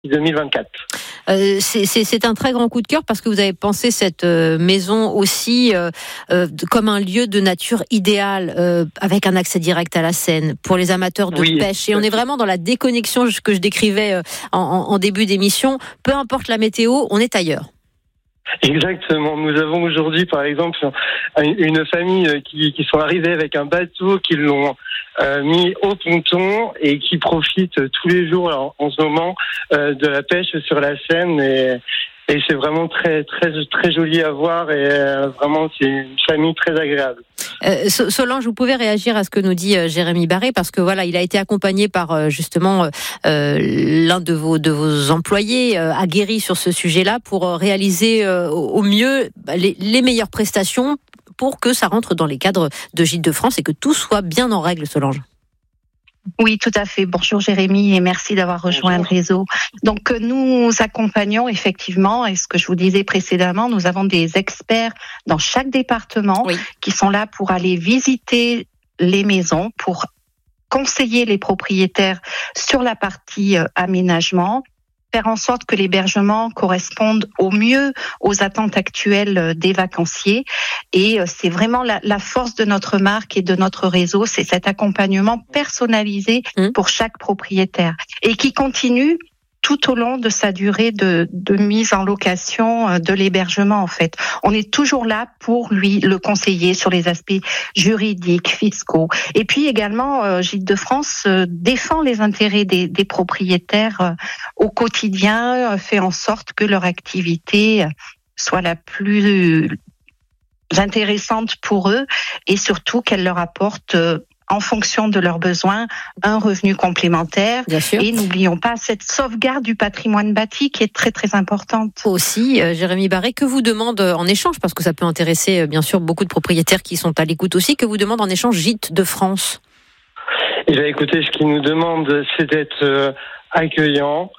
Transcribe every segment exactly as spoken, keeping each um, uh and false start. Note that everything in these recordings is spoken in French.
deux mille vingt-quatre. Euh, c'est, c'est, c'est un très grand coup de cœur parce que vous avez pensé cette euh, maison aussi euh, euh, comme un lieu de nature idéal euh, avec un accès direct à la Seine pour les amateurs de oui, pêche. Et on est vraiment dans la déconnexion que je décrivais euh, en, en, en début d'émission. Peu importe la météo, on est ailleurs. Exactement. Nous avons aujourd'hui, par exemple, une famille qui, qui sont arrivés avec un bateau, qui l'ont euh, mis au ponton et qui profitent tous les jours alors, en ce moment euh, de la pêche sur la Seine. Et, et c'est vraiment très, très, très joli à voir et euh, vraiment c'est une famille très agréable. Euh, Solange, vous pouvez réagir à ce que nous dit euh, Jérémy Barré parce que voilà, il a été accompagné par euh, justement euh, l'un de vos de vos employés euh, aguerris sur ce sujet-là pour euh, réaliser euh, au mieux les, les meilleures prestations pour que ça rentre dans les cadres de Gîtes de France et que tout soit bien en règle, Solange. Oui, tout à fait. Bonjour Jérémy et merci d'avoir rejoint Bonjour. le réseau. Donc nous accompagnons effectivement, et ce que je vous disais précédemment, nous avons des experts dans chaque département oui. qui sont là pour aller visiter les maisons, pour conseiller les propriétaires sur la partie euh, aménagement, faire en sorte que l'hébergement corresponde au mieux aux attentes actuelles des vacanciers. Et c'est vraiment la, la force de notre marque et de notre réseau, c'est cet accompagnement personnalisé mmh. pour chaque propriétaire et qui continue tout au long de sa durée de, de mise en location de l'hébergement, en fait. On est toujours là pour lui le conseiller sur les aspects juridiques, fiscaux. Et puis également, euh, Gîtes de France euh, défend les intérêts des, des propriétaires euh, au quotidien, euh, fait en sorte que leur activité soit la plus intéressante pour eux et surtout qu'elle leur apporte euh, en fonction de leurs besoins, un revenu complémentaire. Bien sûr. Et n'oublions pas cette sauvegarde du patrimoine bâti qui est très très importante. Aussi, euh, Jérémy Barré, que vous demande en échange, parce que ça peut intéresser euh, bien sûr beaucoup de propriétaires qui sont à l'écoute aussi, que vous demande en échange Gîtes de France? Eh bien, écoutez, ce qu'ils nous demandent, c'est d'être euh, accueillants,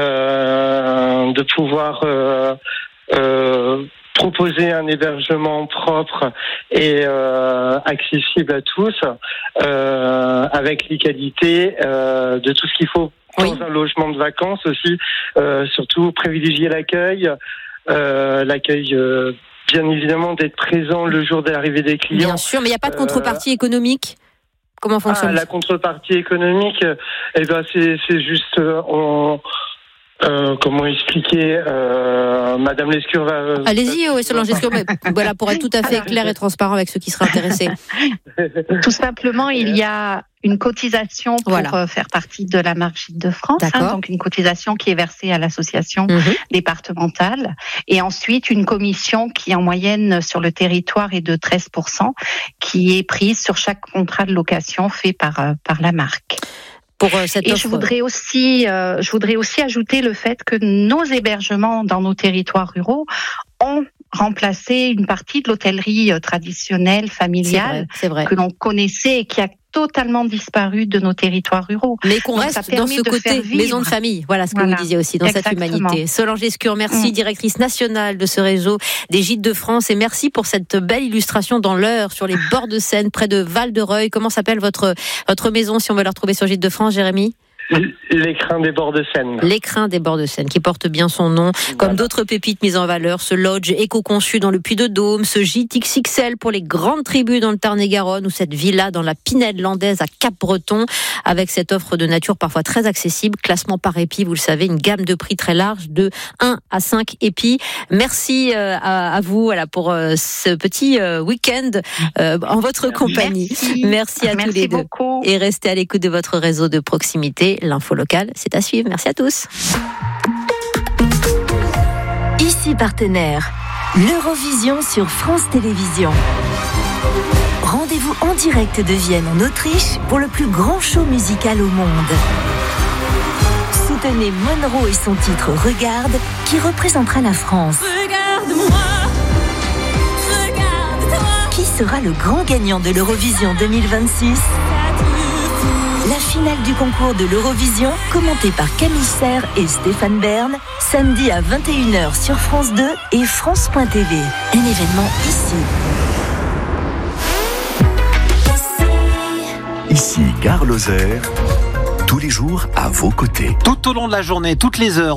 euh, de pouvoir euh, euh, proposer un hébergement propre et euh, accessible à tous, euh, avec les qualités euh, de tout ce qu'il faut dans oui. un logement de vacances aussi, euh, surtout privilégier l'accueil, euh, l'accueil euh, bien évidemment d'être présent le jour de l'arrivée des clients. Bien sûr, mais il n'y a pas de contrepartie euh, économique. Comment fonctionne ah, la contrepartie économique, eh ben c'est c'est juste euh, on Euh, comment expliquer euh, Madame Lescure va... Euh, Allez-y, oui, Solange Lescure, mais voilà, pour être tout à fait clair et transparent avec ceux qui seraient intéressés. Tout simplement, il y a une cotisation pour voilà. faire partie de la marque Gîtes de France, hein, donc une cotisation qui est versée à l'association mmh. départementale, et ensuite une commission qui en moyenne sur le territoire est de treize pour cent, qui est prise sur chaque contrat de location fait par, par la marque. Pour cette et offre. je voudrais aussi, euh, je voudrais aussi ajouter le fait que nos hébergements dans nos territoires ruraux ont remplacé une partie de l'hôtellerie traditionnelle, familiale, c'est vrai, c'est vrai. que l'on connaissait et qui a totalement disparu de nos territoires ruraux. Mais qu'on Donc, reste dans ce côté maison de famille. Voilà ce que voilà. vous disiez aussi, dans Exactement. cette humanité. Solange Lescure, merci, mmh. directrice nationale de ce réseau des Gîtes de France. Et merci pour cette belle illustration dans l'Eure, sur les bords de Seine, près de Val-de-Reuil. Comment s'appelle votre, votre maison, si on veut la retrouver sur Gîtes de France, Jérémy ? L'écrin des bords de Seine. L'écrin des bords de Seine, qui porte bien son nom. Voilà. Comme d'autres pépites mises en valeur, ce lodge éco-conçu dans le Puy-de-Dôme, ce gîte X X L pour les grandes tribus dans le Tarn-et-Garonne, ou cette villa dans la Pinède landaise à Cap-Breton, avec cette offre de nature parfois très accessible, classement par épi, vous le savez, une gamme de prix très large, de un à cinq épis. Merci euh, à, à vous voilà, pour euh, ce petit euh, week-end euh, en votre compagnie. Merci, Merci à Merci tous les beaucoup. deux. Et restez à l'écoute de votre réseau de proximité. L'info locale, c'est à suivre. Merci à tous. Ici partenaire, l'Eurovision sur France Télévisions. Rendez-vous en direct de Vienne en Autriche pour le plus grand show musical au monde. Soutenez Monroe et son titre Regarde, qui représentera la France. Regarde-moi, regarde-toi. Qui sera le grand gagnant de l'Eurovision deux mille vingt-six? La finale du concours de l'Eurovision, commentée par Camille Serre et Stéphane Bern, samedi à vingt et une heures sur France deux et France point T V. Un événement ici. Ici Gare Lozère, tous les jours à vos côtés. Tout au long de la journée, toutes les heures.